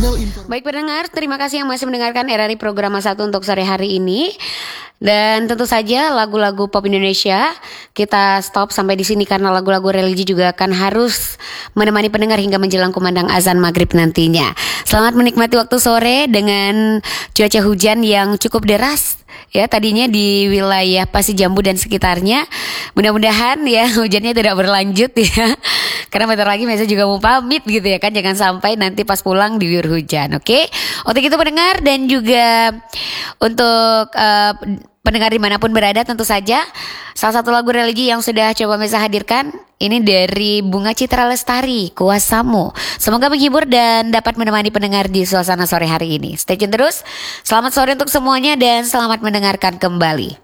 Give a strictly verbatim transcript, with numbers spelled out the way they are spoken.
Baik pendengar, terima kasih yang masih mendengarkan R R I Program satu untuk sore hari ini. Dan tentu saja lagu-lagu pop Indonesia kita stop sampai di sini karena lagu-lagu religi juga akan harus menemani pendengar hingga menjelang kumandang azan maghrib nantinya. Selamat menikmati waktu sore dengan cuaca hujan yang cukup deras ya tadinya di wilayah Pasir Jambu dan sekitarnya. Mudah-mudahan ya hujannya tidak berlanjut ya. Karena bentar lagi Mesa juga mau pamit gitu ya kan. Jangan sampai nanti pas pulang diguyur hujan. Oke, untuk itu pendengar dan juga untuk uh, pendengar dimanapun berada, tentu saja salah satu lagu religi yang sudah coba Mesa hadirkan ini dari Bunga Citra Lestari, Kuasamu. Semoga menghibur dan dapat menemani pendengar di suasana sore hari ini. Stay tune terus. Selamat sore untuk semuanya dan selamat mendengarkan kembali.